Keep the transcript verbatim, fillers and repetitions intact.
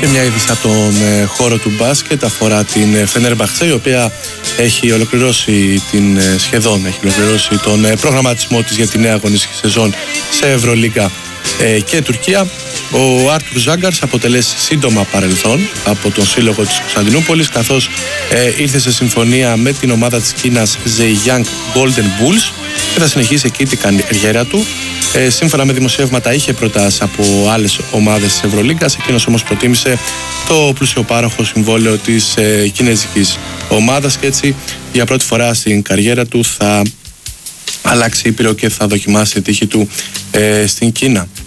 Και μια είδηση από τον ε, χώρο του μπάσκετ αφορά την Φενέρμπαχτσε, η οποία έχει ολοκληρώσει την, ε, σχεδόν έχει ολοκληρώσει τον ε, προγραμματισμό της για τη νέα αγωνιστική σεζόν σε Ευρωλίγκα ε, και Τουρκία. Ο Άρτουρ Ζάγκαρς αποτελέσει σύντομα παρελθόν από τον σύλλογο της Κωνσταντινούπολης, καθώς ε, ήρθε σε συμφωνία με την ομάδα της Κίνας Zhejiang Golden Bulls και θα συνεχίσει εκεί την καριέρα του. Ε, σύμφωνα με δημοσιεύματα είχε προτάσεις από άλλες ομάδες της Ευρωλίγκας, εκείνος όμως προτίμησε το πλουσιοπάροχο συμβόλαιο της ε, κινέζικης ομάδας και έτσι για πρώτη φορά στην καριέρα του θα αλλάξει ήπειρο και θα δοκιμάσει τη τύχη του ε, στην Κίνα.